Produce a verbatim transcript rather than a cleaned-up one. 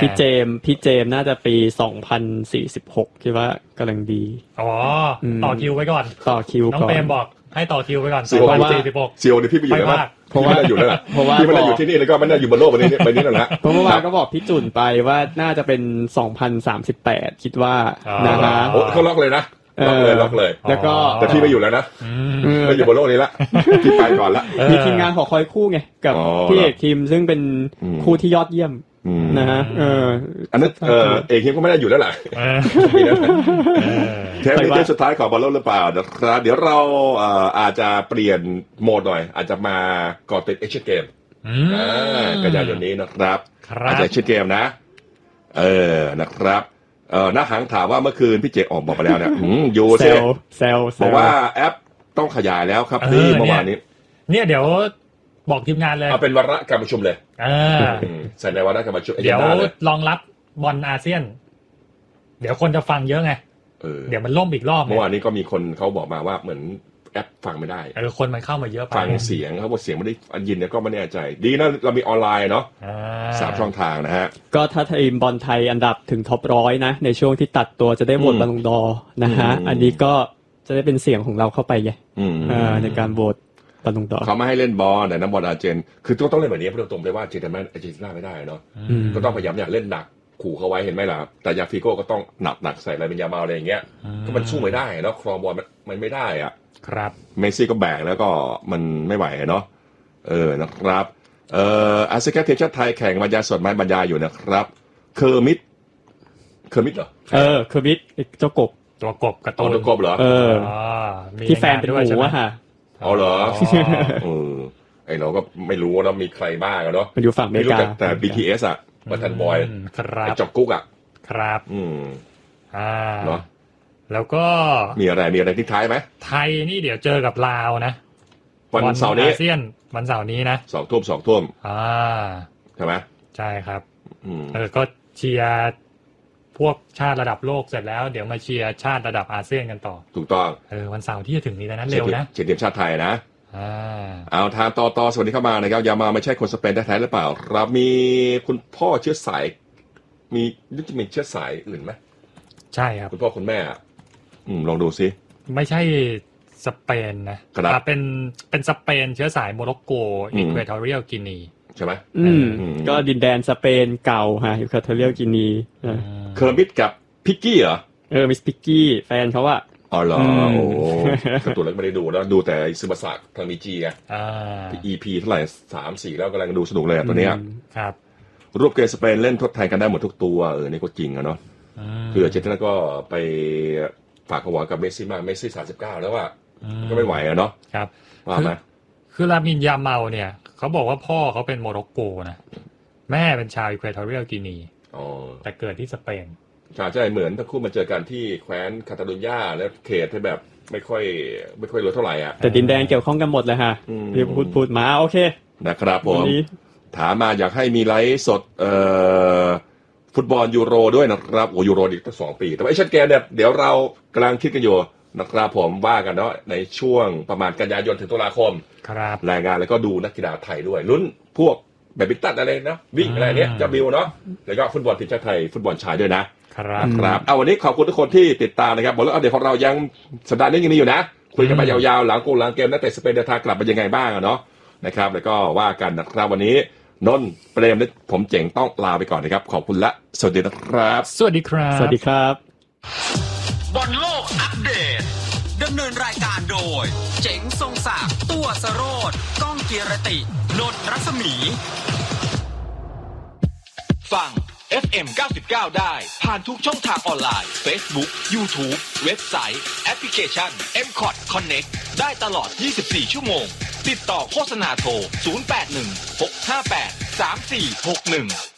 พี่เจมพี่เจมน่าจะปีสองพันสี่สิบหกคิดว่ากำลังดีอ๋อต่อคิวไว้ก่อนต่อคิวก่อนน้องเปรมบอกให้ต่อคิวไว้ก่อนสองพันสี่สิบหกซีโอนี่พี่ไปอยู่แล้วเพราะว่าอยู่แล้วแหละเพราะว่าพี่ไม่ได้อยู่ที่นี่แล้วก็ไม่ได้อยู่บนโลกใบนี้ใบนี้นั่นแหละเพราะเมื่อวานก็บอกพี่จุนไปว่าน่าจะเป็นสองพันสามสิบแปดคิดว่านะฮะโอ้เขาล็อกเลยนะล็อกเลยล็อกเลยแล้วก็แต่พี่ไม่อยู่แล้วนะไม่อยู่บนโลกนี้ละพี่ไปก่อนละมีทีมงานขอคอยคู่ไงกับพี่เอกทีมซึ่งเป็นคู่ที่ยอดเยี่ยมนะฮะเอออันนั้นเออเอกทีมก็ไม่ได้อยู่แล้วแหละเทปนี้เทปสุดท้ายของบอลโลกหรือเปล่านะครับเดี๋ยวเราอาจจะเปลี่ยนโหมดหน่อยอาจจะมาก่อติดเอเชียนเกมกันยายนนี้นะครับอาจจะเอเชียนเกมนะเออนะครับเออหน้าหางถามว่าเมื่อคืนพี่เจออกบอกไปแล้วเนี่ยยูเซลเซลบอกว่าแอปต้องขยายแล้วครับที่เมื่อวานนี้เนี่ยเดี๋ยวบอกทีมงานเลยเอาเป็นวาระการประชุมเลยเออใส่ในวาระการประชุมเดี๋ยวรองรับบอลอาเซียนเดี๋ยวคนจะฟังเยอะไงเออเดี๋ยวมันล่มอีกรอบเมื่อวานนี้ก็มีคนเขาบอกมาว่าเหมือนแอปฟังไม่ได้เออคนมันเข้ามาเยอะไปฟังเสียงเขาบอกเสียงไม่ได้ยินเนี่ยก็ไม่แน่ใจดีนะเรามีออนไลน์เนาะสามช่องทางนะฮะก็ถ้าทีมบอลไทยอันดับถึงท็อปร้อยนะในช่วงที่ตัดตัวจะได้โหวตบอลลงดอนะฮะอันนี้ก็จะได้เป็นเสียงของเราเข้าไปไงในการโหวตบอลลงดอเขาไม่ให้เล่นบอลแต่นักบอลอาร์เจนคือต้องต้องเล่นแบบนี้เพื่อตรงเลยว่าเจนอาร์เจนตินาไม่ได้เนาะก็ต้องพยายามอยากเล่นหนักขู่เขาไว้เห็นไหมล่ะแต่ยาฟิโก้ก็ต้องหนักหนักใส่อะไรเป็นยาเมาอะไรอย่างเงี้ยก็มันสู้ไม่ได้แล้วครองบอลมันไม่ได้อ่ะครับเมสซี่ก็แบกแล้วก็มันไม่ไหวเนาะเออนะครับเอ่ออาเซียนทีมชาติไทยแข่งบรรยายสดไม้บรรยายอยู่นะครับเคอร์มิดเคอร์มิดเหรอเออเคอร์มิดเจ้ากบตัวกบกับตัวกบเหรอเออที่แฟนเป็นหมูอะค่ะอ๋อเหรอเออไอเราก็ไม่รู้ว่ามีใครบ้างเนาะมันอยู่ฝั่งอเมริกาแต่ บี ที เอส อ่ะบัตทันบอยไอจอกกุ๊กอ่ะครับอืมอ่าเนาะแล้วก็มีอะไรมีอะไรทิ้งท้ายไหมไทยนี่เดี๋ยวเจอกับลาวนะวันเสาร์นี้อาเซียนวันเสาร์นี้นะสองทุ่มสองทุ่มอ่าใช่ไหมใช่ครับอืมเออก็เชียร์พวกชาติระดับโลกเสร็จแล้วเดี๋ยวมาเชียร์ชาติระดับอาเซียนกันต่อถูกต้องเออวันเสาร์ที่จะถึงนี้นะเร็วนะเชียร์ทีมชาติไทยนะอ่าเอาทางต่อต่อสวัสดีเข้ามานะครับยามาไม่ใช่คนสเปนแท้ๆหรือเปล่าครับมีคุณพ่อเชื้อสายมีนึกจะมีเชื้อสายอื่นไหมใช่ครับคุณพ่อคุณแม่อืมลองดูซิไม่ใช่สเปนนะเป็นเป็นสเปนเชื้อสายโมร็อกโกอีควอทอเรียลกินีใช่ไหมอืมก็ดินแดนสเปนเก่าฮะอีควอทอเรียลกินีเคอร์มิดกับพิกกี้เหรอเออมิสพิกกี้แฟนเขาอะอ๋อเหรอโอ้กระตุ้นแล้วไม่ได้ดูแล้วดูแต่ซึมาสะทางมีจีไงอ่าอี พี เท่าไหร่สาม สี่แล้วกำลังดูสนุกเลยตัวเนี้ยครับรูปเกมสเปนเล่นทดแทนกันได้หมดทุกตัวเออนี่ก็จริงอะเนาะคืออาร์เจนตินาก็ไปฝากความหวังกับเมสซี่มากเมสซี่สามสิบเก้าแล้วว่าก็ไม่ไหวอะเนาะครับว่าไหมคือลามินยาเมาเนี่ยเขาบอกว่าพ่อเขาเป็นโมร็อกโกนะแม่เป็นชาวอีควอทอเรียลกินีอ๋อแต่เกิดที่สเปนใช่ใช่เหมือนทั้งคู่มาเจอกันที่แคว้นคาตาลูญาและเขตที่แบบไม่ค่อยไม่ค่อยรู้เท่าไหร่อ่ะแต่ดินแดงเกี่ยวข้องกันหมดเลยฮะที่พูดพูดมาโอเคนะครับผมถามมาอยากให้มีไลฟ์สดเอ่อฟุตบอลยูโรด้วยนะครับโอ้ยูโรอีกตั้งสองปีแต่ว่าไอ้ชัดแกเนี่ยเดี๋ยวเรากำลังคิดกันอยู่นะครับผมว่ากันเนาะในช่วงประมาณกันยายนถึงตุลาคมครับรายงานแล้วก็ดูนักกีฬาไทยด้วยลุ้นพวกแบดมินตันอะไรนะวิ่งอะไรเนี้ยจะบิวเนาะแล้วก็ฟุตบอลทีมชาติไทยฟุตบอลชายด้วยนะครับครับเอาวันนี้ขอบคุณทุกคนที่ติดตามนะครับบอกแล้วอัปเดตของเรายังสัปดาห์นี้ยังมีอยู่นะคุยกันไปยาวๆหลังกูหลังเกมนักเตะสเปนเดินทางกลับเป็นยังไงบ้างเนาะนะครับแล้วก็ว่ากันนะครับวันนี้นนท์เปรมและผมเจ๋งต้องลาไปก่อนนะครับขอบคุณและสวัสดีนะครับสวัสดีครับสวัสดีครับบอลโลกอัปเดตดำเนินรายการโดยเจ๋งทรงศักดิ์ตัวสโรจน์ก้องเกียรตินนท์รัศมีฟัง เอฟ เอ็ม เก้าสิบเก้า ได้ผ่านทุกช่องทางออนไลน์ Facebook YouTube เว็บไซต์แอปพลิเคชัน เอ็ม คอท Connect ได้ตลอดยี่สิบสี่ชั่วโมงติดต่อโฆษณาโทรศูนย์ แปด หนึ่ง หก ห้า แปด สาม สี่ หก หนึ่ง